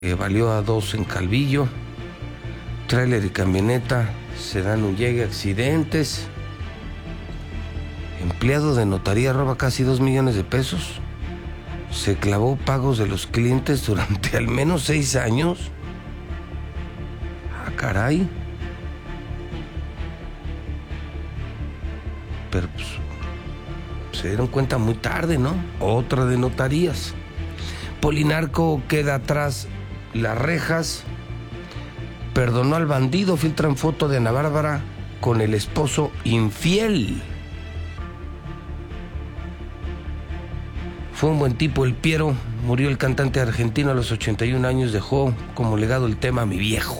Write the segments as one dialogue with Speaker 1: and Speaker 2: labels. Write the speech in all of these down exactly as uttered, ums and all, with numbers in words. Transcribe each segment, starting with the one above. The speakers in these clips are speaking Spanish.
Speaker 1: que valió a dos en Calvillo, tráiler y camioneta se dan un llegue, accidentes. Empleado de notaría roba casi dos millones de pesos. Se clavó pagos de los clientes durante al menos seis años. Ah, caray. Pero pues se dieron cuenta muy tarde, ¿no? Otra de notarías. Polinarco queda atrás las rejas. Perdonó al bandido. Filtran foto de Ana Bárbara con el esposo infiel. Fue un buen tipo el Piero. Murió el cantante argentino a los ochenta y un años. Dejó como legado el tema Mi Viejo.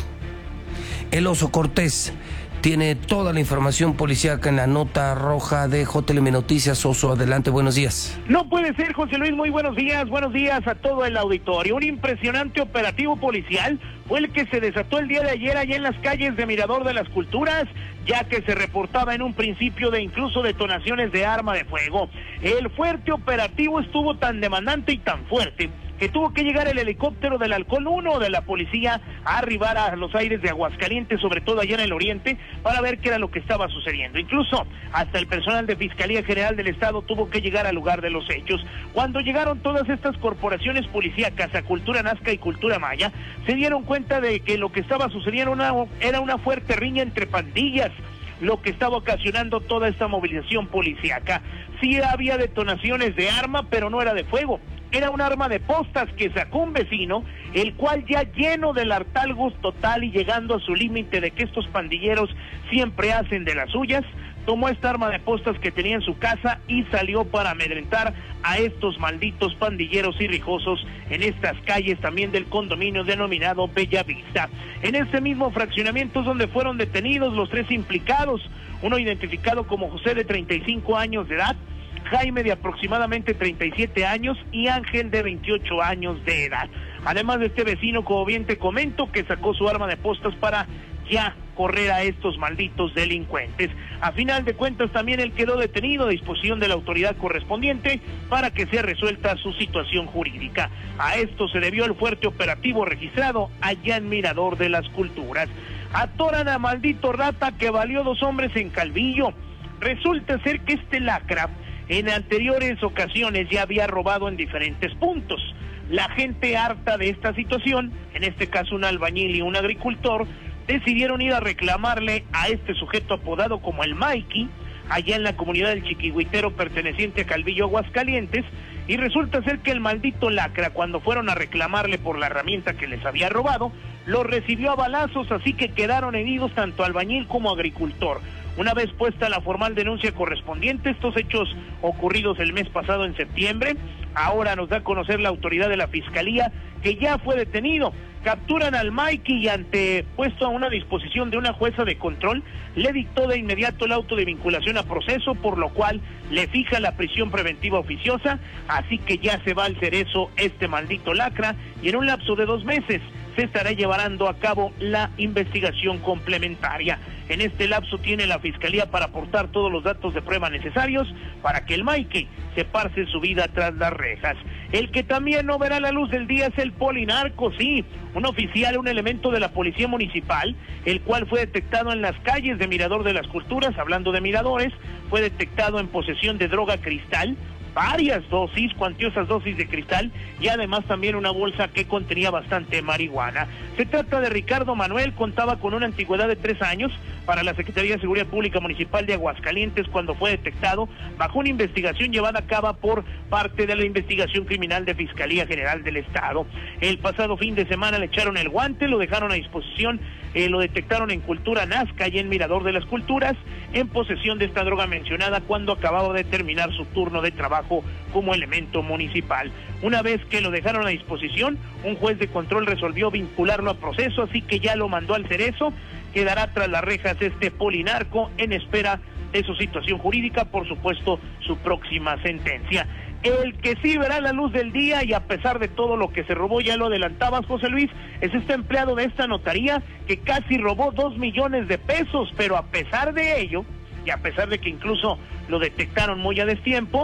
Speaker 1: El Oso Cortés tiene toda la información policíaca en la nota roja de J L M Noticias. Oso, adelante, buenos días.
Speaker 2: No puede ser, José Luis, muy buenos días, buenos días a todo el auditorio. Un impresionante operativo policial fue el que se desató el día de ayer allá en las calles de Mirador de las Culturas, ya que se reportaba en un principio de incluso detonaciones de arma de fuego. El fuerte operativo estuvo tan demandante y tan fuerte que tuvo que llegar el helicóptero del Halcón uno de la policía a arribar a los aires de Aguascalientes, sobre todo allá en el oriente, para ver qué era lo que estaba sucediendo. Incluso hasta el personal de Fiscalía General del Estado tuvo que llegar al lugar de los hechos. Cuando llegaron todas estas corporaciones policíacas a Cultura Nazca y Cultura Maya, se dieron cuenta de que lo que estaba sucediendo una, era una fuerte riña entre pandillas, lo que estaba ocasionando toda esta movilización policíaca. Sí había detonaciones de arma, pero no era de fuego. Era un arma de postas que sacó un vecino, el cual ya lleno del hartazgo total y llegando a su límite de que estos pandilleros siempre hacen de las suyas, tomó esta arma de postas que tenía en su casa y salió para amedrentar a estos malditos pandilleros y rijosos en estas calles también del condominio denominado Bellavista. En este mismo fraccionamiento es donde fueron detenidos los tres implicados, uno identificado como José de treinta y cinco años de edad, Jaime de aproximadamente treinta y siete años y Ángel de veintiocho años de edad. Además de este vecino, como bien te comento, que sacó su arma de postas para ya correr a estos malditos delincuentes. A final de cuentas también él quedó detenido a disposición de la autoridad correspondiente para que sea resuelta su situación jurídica. A esto se debió el fuerte operativo registrado allá en Mirador de las Culturas. Atoran a maldito rata que valió dos hombres en Calvillo. Resulta ser que este lacra en anteriores ocasiones ya había robado en diferentes puntos. La gente harta de esta situación, en este caso un albañil y un agricultor, decidieron ir a reclamarle a este sujeto apodado como el Mikey, allá en la comunidad del Chiquihuitero perteneciente a Calvillo, Aguascalientes, y resulta ser que el maldito lacra, cuando fueron a reclamarle por la herramienta que les había robado, lo recibió a balazos, así que quedaron heridos tanto albañil como agricultor. Una vez puesta la formal denuncia correspondiente, estos hechos ocurridos el mes pasado en septiembre, ahora nos da a conocer la autoridad de la Fiscalía que ya fue detenido. Capturan al Mikey y ante puesto a una disposición de una jueza de control, le dictó de inmediato el auto de vinculación a proceso, por lo cual le fija la prisión preventiva oficiosa, así que ya se va al cerezo este maldito lacra y en un lapso de dos meses se estará llevando a cabo la investigación complementaria. En este lapso tiene la Fiscalía para aportar todos los datos de prueba necesarios para que el Mikey se parce su vida tras las rejas. El que también no verá la luz del día es el Polinarco, sí, un oficial, un elemento de la Policía Municipal, el cual fue detectado en las calles de Mirador de las Culturas, hablando de miradores, fue detectado en posesión de droga cristal, varias dosis, cuantiosas dosis de cristal y además también una bolsa que contenía bastante marihuana. Se trata de Ricardo Manuel, contaba con una antigüedad de tres años para la Secretaría de Seguridad Pública Municipal de Aguascalientes cuando fue detectado bajo una investigación llevada a cabo por parte de la investigación criminal de Fiscalía General del Estado. El pasado fin de semana le echaron el guante, lo dejaron a disposición, eh, lo detectaron en Cultura Nazca y en Mirador de las Culturas, en posesión de esta droga mencionada cuando acababa de terminar su turno de trabajo como elemento municipal. Una vez que lo dejaron a disposición, un juez de control resolvió vincularlo a proceso, así que ya lo mandó al cerezo. Quedará tras las rejas este Polinarco en espera de su situación jurídica, por supuesto su próxima sentencia. El que sí verá la luz del día y a pesar de todo lo que se robó, ya lo adelantabas, José Luis, es este empleado de esta notaría que casi robó dos millones de pesos, pero a pesar de ello, y a pesar de que incluso lo detectaron muy a destiempo,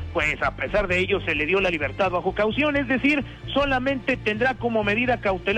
Speaker 2: pues a pesar de ello se le dio la libertad bajo caución, es decir, solamente tendrá como medida cautelar